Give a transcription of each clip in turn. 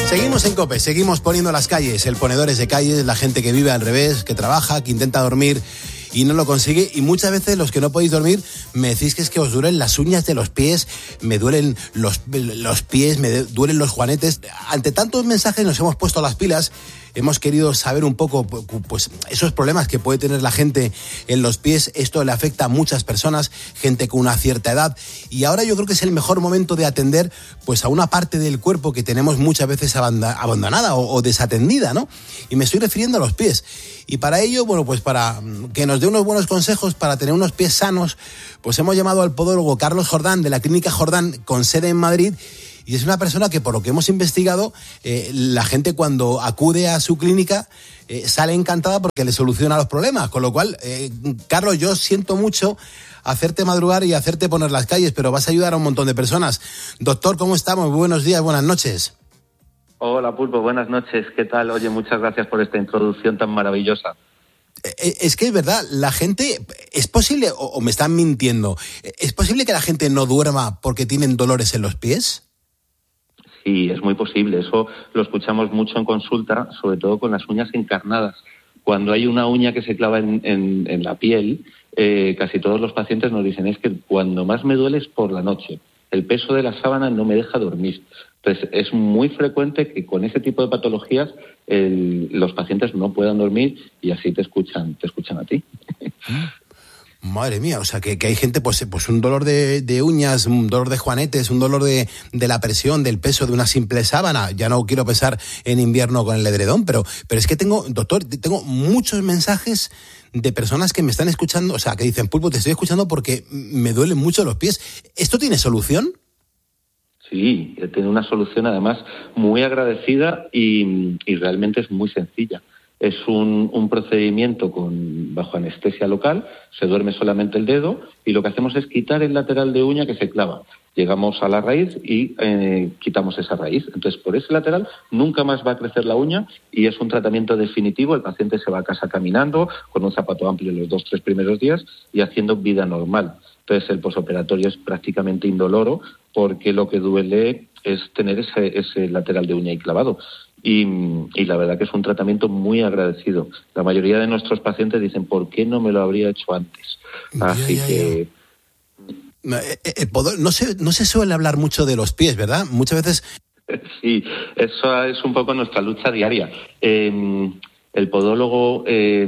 Seguimos en COPE, seguimos poniendo las calles, el ponedores de calles, la gente que vive al revés, que trabaja, que intenta dormir y no lo consigue. Y muchas veces los que no podéis dormir me decís que es que os duelen las uñas de los pies, me duelen los pies, me duelen los juanetes. Ante tantos mensajes nos hemos puesto las pilas. Hemos querido saber un poco pues esos problemas que puede tener la gente en los pies. Esto le afecta a muchas personas, gente con una cierta edad. Y ahora yo creo que es el mejor momento de atender pues a una parte del cuerpo que tenemos muchas veces abandonada o desatendida, ¿no? Y me estoy refiriendo a los pies. Y para ello, bueno, pues para que nos dé unos buenos consejos para tener unos pies sanos, pues hemos llamado al podólogo Carlos Jordán de la Clínica Jordán con sede en Madrid. Y es una persona que, por lo que hemos investigado, la gente cuando acude a su clínica sale encantada porque le soluciona los problemas. Con lo cual, Carlos, yo siento mucho hacerte madrugar y hacerte poner las calles, pero vas a ayudar a un montón de personas. Doctor, ¿cómo estamos? Buenos días, buenas noches. Hola, Pulpo, buenas noches. ¿Qué tal? Oye, muchas gracias por esta introducción tan maravillosa. Es que es verdad, la gente, ¿es posible, o me están mintiendo, es posible que la gente no duerma porque tienen dolores en los pies? Sí, es muy posible. Eso lo escuchamos mucho en consulta, sobre todo con las uñas encarnadas. Cuando hay una uña que se clava en la piel, casi todos los pacientes nos dicen es que cuando más me duele es por la noche. El peso de la sábana no me deja dormir. Entonces, es muy frecuente que con ese tipo de patologías los pacientes no puedan dormir y así te escuchan a ti. Madre mía, o sea, que hay gente, pues un dolor de uñas, un dolor de juanetes, un dolor de la presión, del peso de una simple sábana. Ya no quiero pesar en invierno con el edredón, pero es que tengo muchos mensajes de personas que me están escuchando, o sea, que dicen, Pulpo, te estoy escuchando porque me duelen mucho los pies. ¿Esto tiene solución? Sí, tiene una solución además muy agradecida y realmente es muy sencilla. Es un procedimiento bajo anestesia local, se duerme solamente el dedo y lo que hacemos es quitar el lateral de uña que se clava. Llegamos a la raíz y quitamos esa raíz. Entonces, por ese lateral nunca más va a crecer la uña y es un tratamiento definitivo. El paciente se va a casa caminando con un zapato amplio los 2-3 primeros días y haciendo vida normal. Entonces, el posoperatorio es prácticamente indoloro porque lo que duele es tener ese lateral de uña ahí clavado. Y la verdad que es un tratamiento muy agradecido. La mayoría de nuestros pacientes dicen, ¿por qué no me lo habría hecho antes? Así que... No se suele hablar mucho de los pies, ¿verdad? Muchas veces... Sí, eso es un poco nuestra lucha diaria. El podólogo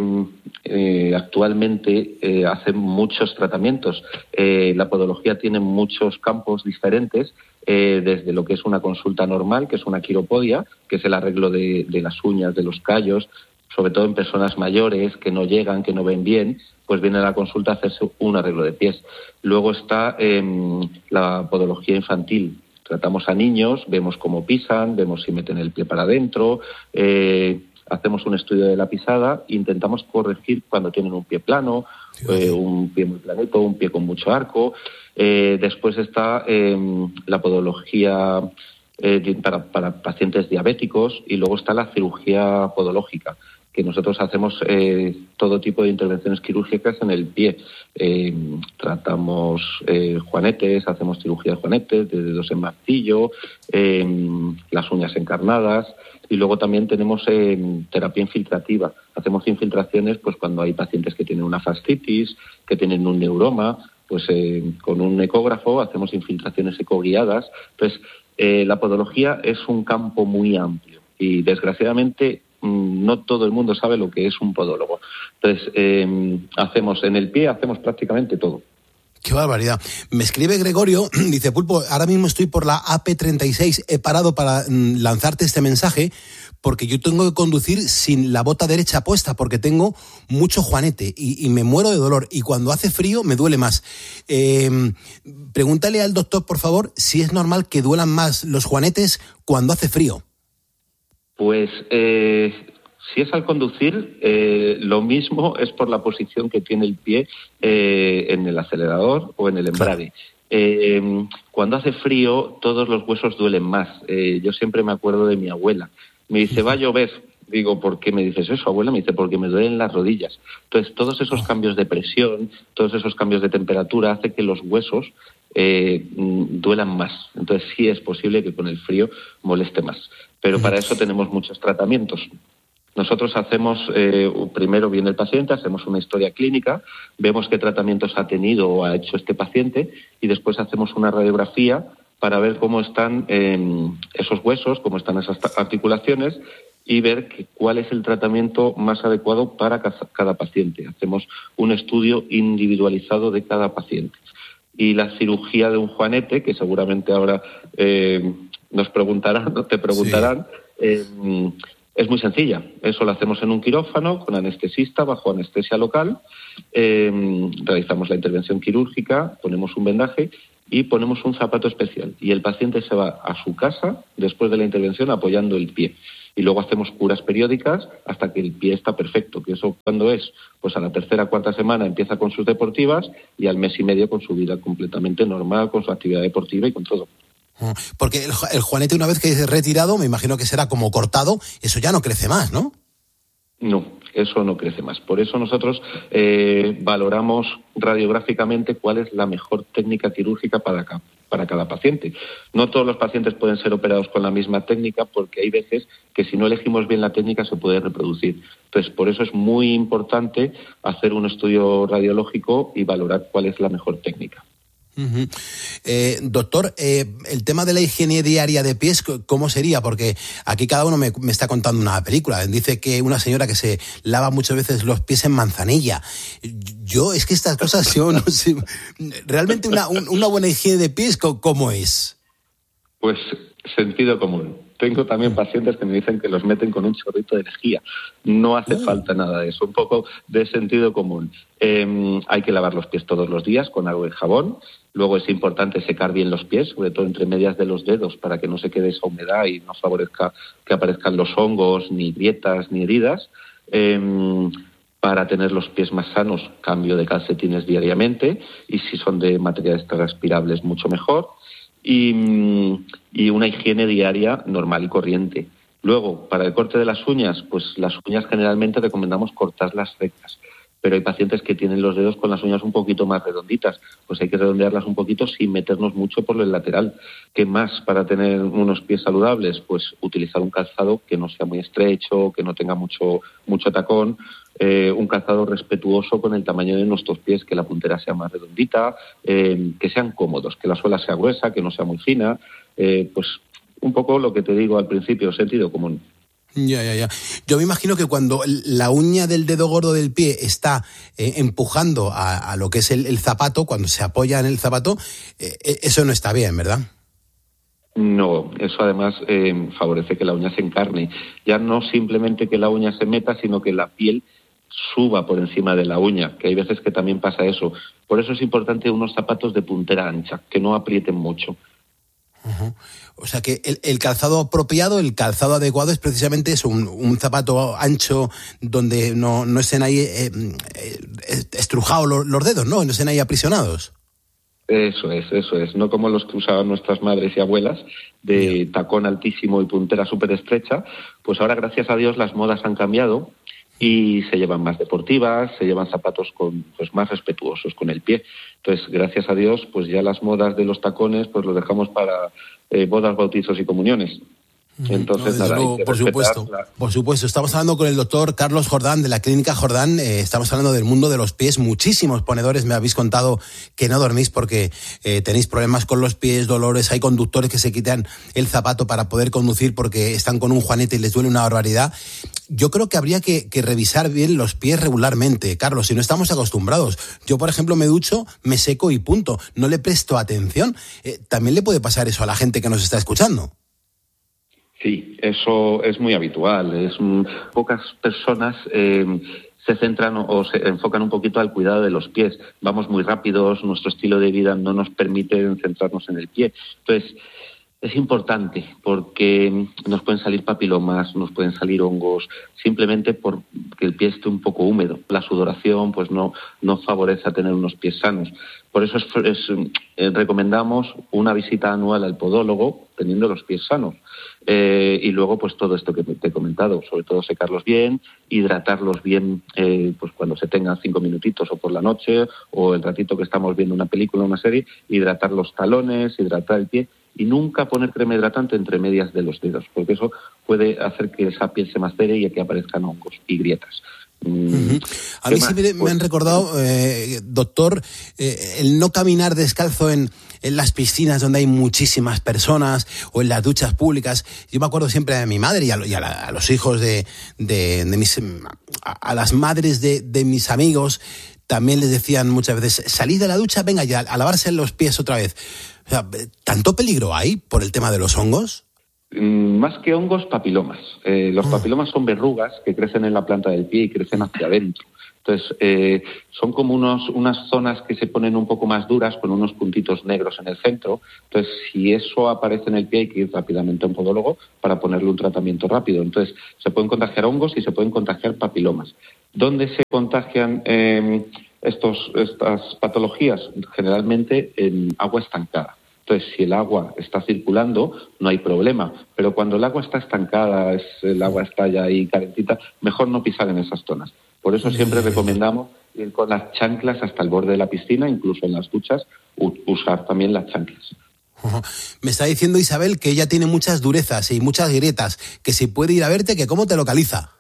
actualmente hace muchos tratamientos. La podología tiene muchos campos diferentes, desde lo que es una consulta normal, que es una quiropodia, que es el arreglo de las uñas, de los callos, sobre todo en personas mayores que no llegan, que no ven bien, pues viene a la consulta a hacerse un arreglo de pies. Luego está la podología infantil. Tratamos a niños, vemos cómo pisan, vemos si meten el pie para adentro, hacemos un estudio de la pisada e intentamos corregir cuando tienen un pie plano, un pie muy planito, un pie con mucho arco. Después está la podología para pacientes diabéticos y luego está la cirugía podológica, que nosotros hacemos todo tipo de intervenciones quirúrgicas en el pie. Tratamos juanetes, hacemos cirugía de juanetes, de dedos en martillo, las uñas encarnadas. Y luego también tenemos terapia infiltrativa. Hacemos infiltraciones pues cuando hay pacientes que tienen una fascitis, que tienen un neuroma, pues con un ecógrafo hacemos infiltraciones ecoguiadas. Entonces, la podología es un campo muy amplio y desgraciadamente no todo el mundo sabe lo que es un podólogo. Entonces, hacemos en el pie, hacemos prácticamente todo. ¡Qué barbaridad! Me escribe Gregorio, dice, Pulpo, ahora mismo estoy por la AP36, he parado para lanzarte este mensaje porque yo tengo que conducir sin la bota derecha puesta porque tengo mucho juanete y me muero de dolor y cuando hace frío me duele más. Pregúntale al doctor, por favor, si es normal que duelan más los juanetes cuando hace frío. Pues... si es al conducir, lo mismo es por la posición que tiene el pie en el acelerador o en el embrague. Cuando hace frío, todos los huesos duelen más. Yo siempre me acuerdo de mi abuela. Me dice, va a llover. Digo, ¿por qué me dices eso, abuela? Me dice, porque me duelen las rodillas. Entonces, todos esos cambios de presión, todos esos cambios de temperatura, hace que los huesos duelan más. Entonces sí es posible que con el frío moleste más. Pero para eso tenemos muchos tratamientos. Nosotros hacemos, primero viene el paciente, hacemos una historia clínica, vemos qué tratamientos ha tenido o ha hecho este paciente y después hacemos una radiografía para ver cómo están esos huesos, cómo están esas articulaciones y ver cuál es el tratamiento más adecuado para cada paciente. Hacemos un estudio individualizado de cada paciente. Y la cirugía de un juanete, que seguramente ahora nos preguntarán, te preguntarán, sí. Es muy sencilla. Eso lo hacemos en un quirófano con anestesista bajo anestesia local. Realizamos la intervención quirúrgica, ponemos un vendaje y ponemos un zapato especial. Y el paciente se va a su casa después de la intervención apoyando el pie. Y luego hacemos curas periódicas hasta que el pie está perfecto. ¿Que eso cuándo es? Pues a la tercera o cuarta semana empieza con sus deportivas y al mes y medio con su vida completamente normal, con su actividad deportiva y con todo. Porque el juanete, una vez que es retirado, me imagino que será como cortado, eso ya no crece más, ¿no? No, eso no crece más. Por eso nosotros valoramos radiográficamente cuál es la mejor técnica quirúrgica para cada paciente. No todos los pacientes pueden ser operados con la misma técnica porque hay veces que si no elegimos bien la técnica se puede reproducir. Entonces, por eso es muy importante hacer un estudio radiológico y valorar cuál es la mejor técnica. Uh-huh. Doctor, el tema de la higiene diaria de pies, ¿cómo sería? Porque aquí cada uno me está contando una película. Dice que una señora que se lava muchas veces los pies en manzanilla. Yo, es que estas cosas, yo no sé. ¿Realmente una buena higiene de pies, cómo es? Pues sentido común. Tengo también pacientes que me dicen que los meten con un chorrito de lejía. No hace falta nada de eso, un poco de sentido común. Hay que lavar los pies todos los días con agua y jabón. Luego es importante secar bien los pies, sobre todo entre medias de los dedos, para que no se quede esa humedad y no favorezca que aparezcan los hongos, ni grietas, ni heridas. Para tener los pies más sanos, cambio de calcetines diariamente, y si son de materiales transpirables, mucho mejor. Y una higiene diaria normal y corriente. Luego, para el corte de las uñas, pues las uñas generalmente recomendamos cortarlas rectas, pero hay pacientes que tienen los dedos con las uñas un poquito más redonditas, pues hay que redondearlas un poquito sin meternos mucho por el lateral. ¿Qué más para tener unos pies saludables? Pues utilizar un calzado que no sea muy estrecho, que no tenga mucho tacón, un calzado respetuoso con el tamaño de nuestros pies, que la puntera sea más redondita, que sean cómodos, que la suela sea gruesa, que no sea muy fina, pues un poco lo que te digo al principio, sentido común. Ya. Yo me imagino que cuando la uña del dedo gordo del pie está empujando a lo que es el zapato, cuando se apoya en el zapato, eso no está bien, ¿verdad? No, eso además favorece que la uña se encarne. Ya no simplemente que la uña se meta, sino que la piel suba por encima de la uña, que hay veces que también pasa eso. Por eso es importante unos zapatos de puntera ancha, que no aprieten mucho. Uh-huh. O sea que el calzado apropiado, el calzado adecuado es precisamente eso, un zapato ancho donde no estén ahí estrujados los dedos, ¿no? No estén ahí aprisionados. Eso es. No como los que usaban nuestras madres y abuelas, de tacón altísimo y puntera súper estrecha. Pues ahora, gracias a Dios, las modas han cambiado y se llevan más deportivas, se llevan zapatos más respetuosos con el pie. Entonces, gracias a Dios, pues ya las modas de los tacones pues los dejamos para bodas, bautizos y comuniones. Entonces, por supuesto. Estamos hablando con el doctor Carlos Jordán de la Clínica Jordán. Estamos hablando del mundo de los pies. Muchísimos ponedores me habéis contado que no dormís porque tenéis problemas con los pies, dolores. Hay conductores que se quitan el zapato para poder conducir porque están con un juanete y les duele una barbaridad. Yo creo que habría que revisar bien los pies regularmente, Carlos, si no estamos acostumbrados. Yo, por ejemplo, me ducho, me seco y punto. No le presto atención. También le puede pasar eso a la gente que nos está escuchando. Sí, eso es muy habitual. Pocas personas se centran o se enfocan un poquito al cuidado de los pies. Vamos muy rápidos, nuestro estilo de vida no nos permite centrarnos en el pie. Entonces, Es importante porque nos pueden salir papilomas, nos pueden salir hongos, simplemente porque el pie esté un poco húmedo. La sudoración pues no favorece a tener unos pies sanos. Por eso recomendamos una visita anual al podólogo teniendo los pies sanos. Y luego pues todo esto que te he comentado, sobre todo secarlos bien, hidratarlos bien pues cuando se tengan 5 minutitos o por la noche o el ratito que estamos viendo una película o una serie, hidratar los talones, hidratar el pie. Y nunca poner crema hidratante entre medias de los dedos, porque eso puede hacer que esa piel se macere y que aparezcan hongos y grietas. A mí siempre me han recordado, doctor, el no caminar descalzo en las piscinas donde hay muchísimas personas o en las duchas públicas. Yo me acuerdo siempre de mi madre y a los hijos de las madres de mis amigos. También les decían muchas veces, salid de la ducha, venga ya, a lavarse los pies otra vez. O sea, ¿tanto peligro hay por el tema de los hongos? Más que hongos, papilomas. Los papilomas son verrugas que crecen en la planta del pie y crecen hacia adentro. Entonces, son como unas zonas que se ponen un poco más duras con unos puntitos negros en el centro. Entonces, si eso aparece en el pie, hay que ir rápidamente a un podólogo para ponerle un tratamiento rápido. Entonces, se pueden contagiar hongos y se pueden contagiar papilomas. ¿Dónde se contagian estas patologías? Generalmente en agua estancada. Entonces, si el agua está circulando, no hay problema. Pero cuando el agua está estancada, el agua está ya ahí calentita, mejor no pisar en esas zonas. Por eso siempre recomendamos ir con las chanclas hasta el borde de la piscina, incluso en las duchas, usar también las chanclas. Me está diciendo Isabel que ella tiene muchas durezas y muchas grietas, que si puede ir a verte, que cómo te localiza.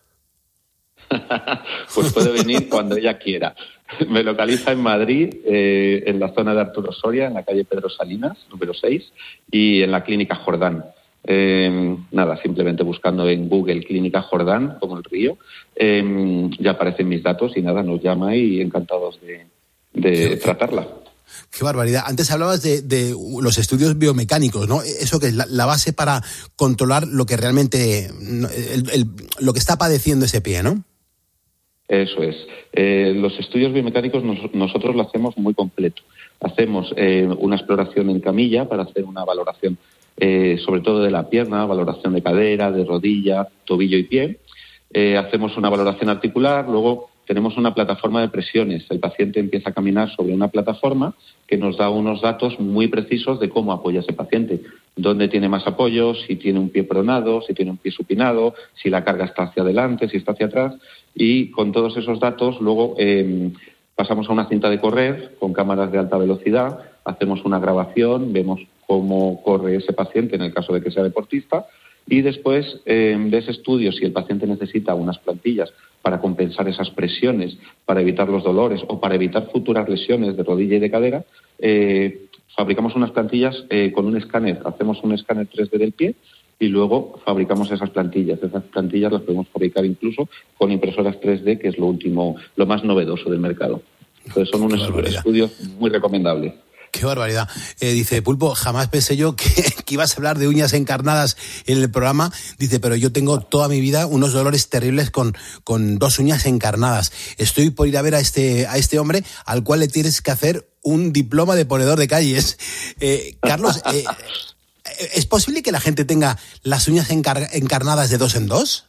Pues puede venir cuando ella quiera. Me localiza en Madrid, en la zona de Arturo Soria, en la calle Pedro Salinas, número 6, y en la Clínica Jordán. Simplemente buscando en Google Clínica Jordán, como el río, ya aparecen mis datos y nos llama y encantados de tratarla. Qué barbaridad. Antes hablabas de los estudios biomecánicos, ¿no? Eso que es la base para controlar lo que realmente, lo que está padeciendo ese pie, ¿no? Eso es. Los estudios biomecánicos nosotros lo hacemos muy completo. Hacemos una exploración en camilla para hacer una valoración sobre todo de la pierna, valoración de cadera, de rodilla, tobillo y pie. Hacemos una valoración articular, luego tenemos una plataforma de presiones. El paciente empieza a caminar sobre una plataforma que nos da unos datos muy precisos de cómo apoya ese paciente, dónde tiene más apoyo, si tiene un pie pronado, si tiene un pie supinado, si la carga está hacia adelante, si está hacia atrás, y con todos esos datos luego pasamos a una cinta de correr con cámaras de alta velocidad, hacemos una grabación, vemos cómo corre ese paciente en el caso de que sea deportista, y después de ese estudio, si el paciente necesita unas plantillas para compensar esas presiones, para evitar los dolores o para evitar futuras lesiones de rodilla y de cadera, fabricamos unas plantillas con un escáner, hacemos un escáner 3D del pie y luego fabricamos esas plantillas. Esas plantillas las podemos fabricar incluso con impresoras 3D, que es lo último, lo más novedoso del mercado. Entonces son unos estudios muy recomendables. Qué barbaridad. Dice Pulpo, jamás pensé yo que ibas a hablar de uñas encarnadas en el programa. Dice, pero yo tengo toda mi vida unos dolores terribles con 2 uñas encarnadas. Estoy por ir a ver a este hombre al cual le tienes que hacer un diploma de ponedor de calles. Carlos, ¿es posible que la gente tenga las uñas encarnadas de 2 en 2?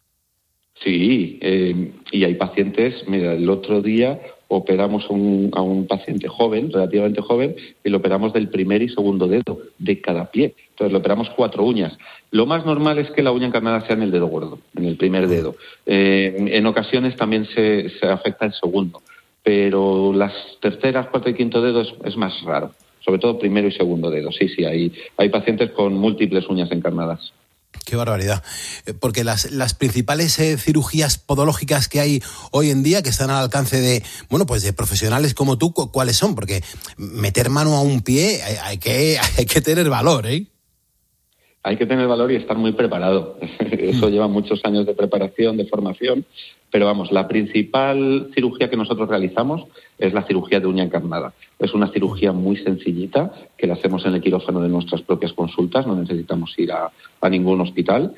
Sí, y hay pacientes, mira, el otro día operamos a un paciente joven, relativamente joven, y lo operamos del primer y segundo dedo de cada pie. Entonces le operamos 4 uñas. Lo más normal es que la uña encarnada sea en el dedo gordo, en el primer dedo. En ocasiones también se afecta el segundo, pero las terceras, cuarto y quinto dedos es más raro, sobre todo primero y segundo dedo. Sí, hay pacientes con múltiples uñas encarnadas. Qué barbaridad. Porque las principales cirugías podológicas que hay hoy en día, que están al alcance de profesionales como tú, ¿cuáles son? Porque meter mano a un pie hay que tener valor, ¿eh? Hay que tener valor y estar muy preparado. Eso lleva muchos años de preparación, de formación. Pero vamos, la principal cirugía que nosotros realizamos es la cirugía de uña encarnada. Es una cirugía muy sencillita que la hacemos en el quirófano de nuestras propias consultas, no necesitamos ir a ningún hospital.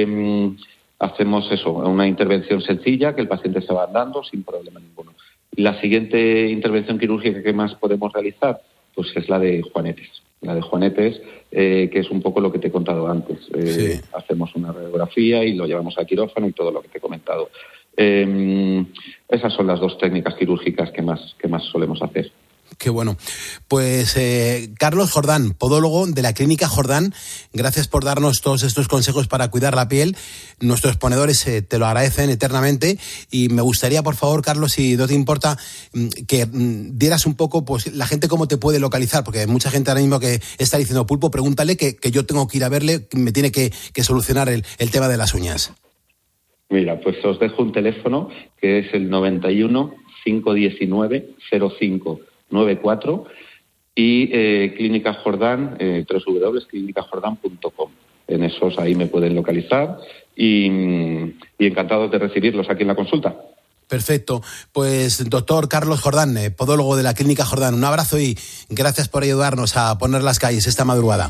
Hacemos una intervención sencilla que el paciente se va andando sin problema ninguno. La siguiente intervención quirúrgica que más podemos realizar pues es la de juanetes. la de Juanetes, que es un poco lo que te he contado antes. Sí. Hacemos una radiografía y lo llevamos a quirófano y todo lo que te he comentado. Esas son las dos técnicas quirúrgicas que más solemos hacer. Qué bueno. Pues Carlos Jordán, podólogo de la Clínica Jordán, gracias por darnos todos estos consejos para cuidar la piel. Nuestros ponedores te lo agradecen eternamente y me gustaría, por favor, Carlos, si no te importa, que dieras un poco, pues, la gente cómo te puede localizar, porque hay mucha gente ahora mismo que está diciendo, Pulpo, pregúntale que yo tengo que ir a verle, me tiene que solucionar el tema de las uñas. Mira, pues os dejo un teléfono que es el 91 519 05 94 y Clínica Jordán, www.clinicajordan.com. En esos ahí me pueden localizar y encantados de recibirlos aquí en la consulta. Perfecto. Pues doctor Carlos Jordán, podólogo de la Clínica Jordán, un abrazo y gracias por ayudarnos a poner las calles esta madrugada.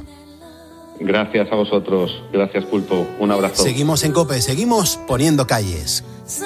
Gracias a vosotros. Gracias, Pulpo. Un abrazo. Seguimos en COPE, seguimos poniendo calles.